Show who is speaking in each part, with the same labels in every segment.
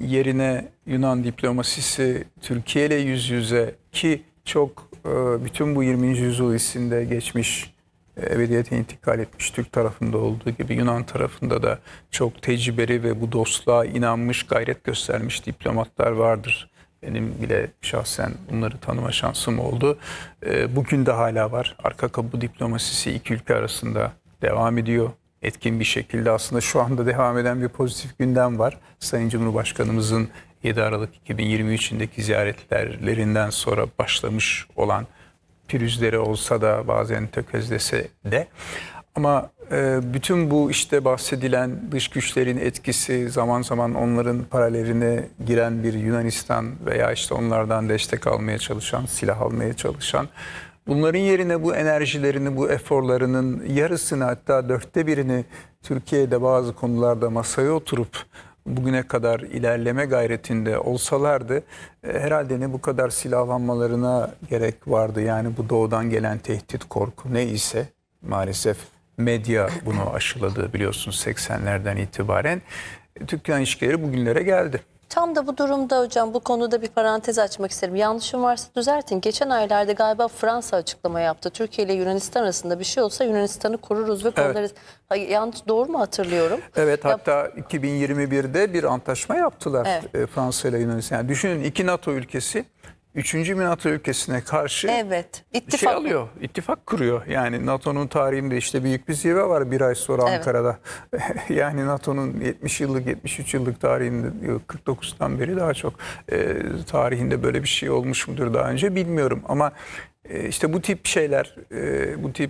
Speaker 1: yerine Yunan diplomasisi Türkiye ile yüz yüze ki çok bütün bu 20. yüzyıl içinde geçmiş, ebediyete intikal etmiş Türk tarafında olduğu gibi Yunan tarafında da çok tecrübeli ve bu dostluğa inanmış, gayret göstermiş diplomatlar vardır. Benim bile şahsen bunları tanıma şansım oldu. Bugün de hala var. Arka kapı diplomasisi iki ülke arasında devam ediyor. Etkin bir şekilde aslında şu anda devam eden bir pozitif gündem var. Sayın Cumhurbaşkanımızın 7 Aralık 2023'ündeki ziyaretlerinden sonra başlamış olan pürüzleri olsa da bazen tökezlese de ama bütün bu işte bahsedilen dış güçlerin etkisi, zaman zaman onların paralellerine giren bir Yunanistan veya işte onlardan destek almaya çalışan, silah almaya çalışan, bunların yerine bu enerjilerini, bu eforlarının yarısını, hatta 1/4'ünü Türkiye'de bazı konularda masaya oturup bugüne kadar ilerleme gayretinde olsalardı herhalde ne bu kadar silahlanmalarına gerek vardı. Yani bu doğudan gelen tehdit, korku ne ise maalesef medya bunu aşıladı, biliyorsunuz 80'lerden itibaren. Türk-Yunan ilişkileri bugünlere geldi.
Speaker 2: Tam da bu durumda hocam bu konuda bir parantez açmak isterim. Yanlışım varsa düzeltin. Geçen aylarda galiba Fransa açıklama yaptı. Türkiye ile Yunanistan arasında bir şey olsa Yunanistan'ı koruruz ve kollarız. Evet. Yanlış, doğru mu hatırlıyorum?
Speaker 1: Evet, hatta 2021'de bir antlaşma yaptılar, evet, Fransa ile Yunanistan. Yani düşünün, iki NATO ülkesi 3. bir NATO ülkesine karşı
Speaker 2: ittifak
Speaker 1: alıyor, ittifak kuruyor. Yani NATO'nun tarihinde işte büyük bir zirve var bir ay sonra Ankara'da. Yani NATO'nun 70 yıllık, 73 yıllık tarihinde, 49'dan beri daha çok tarihinde böyle bir şey olmuş mudur daha önce bilmiyorum. Ama işte bu tip şeyler, bu tip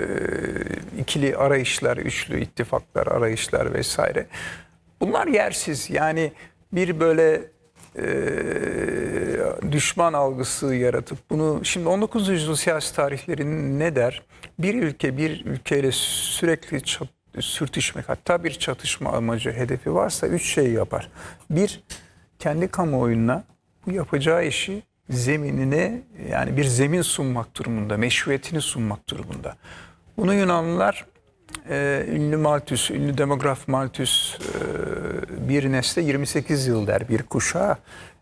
Speaker 1: ikili arayışlar, üçlü ittifaklar, arayışlar vesaire, bunlar yersiz. Yani bir böyle düşman algısı yaratıp bunu, şimdi 19. yüzyıl siyasi tarihlerinin ne der? Bir ülke bir ülkeyle sürekli sürtüşmek, hatta bir çatışma amacı, hedefi varsa 3 şey yapar. Bir, kendi kamuoyuna bu yapacağı işi zeminine, yani bir zemin sunmak durumunda, meşruiyetini sunmak durumunda. Bunu Yunanlılar, ünlü Malthus, ünlü demograf Malthus bir nesle 28 yıl der, bir kuşağa.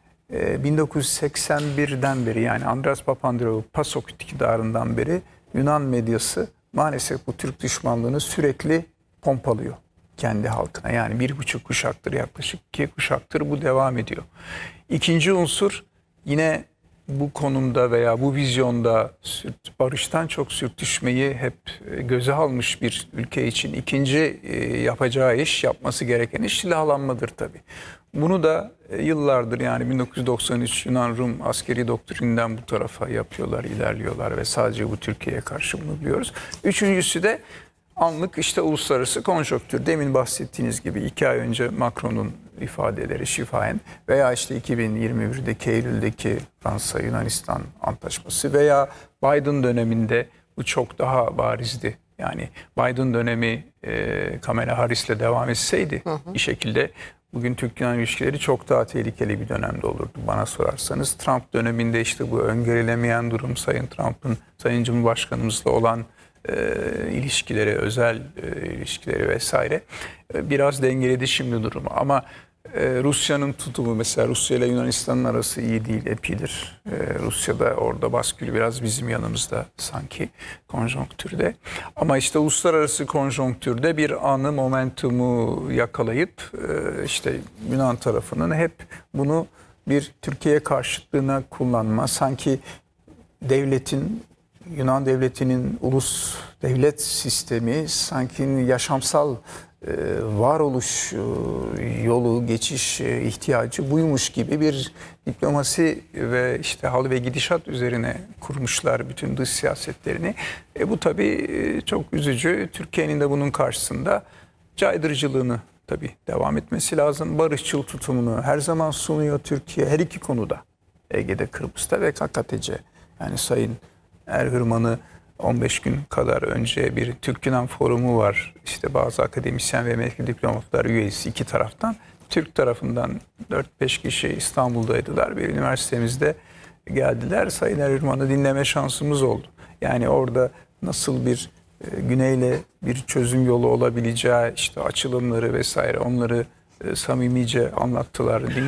Speaker 1: 1981'den beri, yani Andreas Papandreou PASOK iktidarından beri Yunan medyası maalesef bu Türk düşmanlığını sürekli pompalıyor kendi halkına. Yani 1,5 kuşaktır, yaklaşık 2 kuşaktır bu devam ediyor. İkinci unsur, yine bu konumda veya bu vizyonda barıştan çok sürtüşmeyi hep göze almış bir ülke için ikinci yapacağı iş, yapması gereken iş silahlanmadır tabii. Bunu da yıllardır, yani 1993 Yunan-Rum askeri doktrinden bu tarafa yapıyorlar, ilerliyorlar ve sadece bu Türkiye'ye karşı bunu biliyoruz. Üçüncüsü de anlık işte uluslararası konjonktür. Demin bahsettiğiniz gibi 2 ay önce Macron'un ifadeleri şifahen veya işte 2021'deki Eylül'deki Fransa-Yunanistan antlaşması veya Biden döneminde bu çok daha barizdi. Yani Biden dönemi Kamala Harris'le devam etseydi bir şekilde bugün Türk-Yunan ilişkileri çok daha tehlikeli bir dönemde olurdu bana sorarsanız. Trump döneminde işte bu öngörülemeyen durum, Sayın Trump'ın Sayın Cumhurbaşkanımızla olan ilişkileri, özel ilişkileri vesaire biraz dengeledi şimdi durumu. Ama Rusya'nın tutumu, mesela Rusya ile Yunanistan'ın arası iyi değil, epidir. Rusya'da orada baskülü biraz bizim yanımızda sanki konjonktürde. Ama işte uluslararası konjonktürde bir anı, momentumu yakalayıp işte Yunan tarafının hep bunu bir Türkiye karşıtlığına kullanma, sanki devletin, Yunan devletinin ulus devlet sistemi sanki yaşamsal varoluş yolu, geçiş ihtiyacı buymuş gibi bir diplomasi ve işte hal ve gidişat üzerine kurmuşlar bütün dış siyasetlerini. Bu tabii çok üzücü. Türkiye'nin de bunun karşısında caydırıcılığını tabii devam etmesi lazım. Barışçıl tutumunu her zaman sunuyor Türkiye, her iki konuda. Ege'de, Kıbrıs'ta ve KKTC. Yani Sayın Erhürman'ı 15 gün kadar önce bir Türk-Yunan forumu var. İşte bazı akademisyen ve emekli diplomatlar üyesi iki taraftan. Türk tarafından 4-5 kişi İstanbul'daydılar. Bir üniversitemizde geldiler. Sayın Erhürman'ı dinleme şansımız oldu. Yani orada nasıl bir güneyle bir çözüm yolu olabileceği, işte açılımları vesaire, onları samimice anlattılar.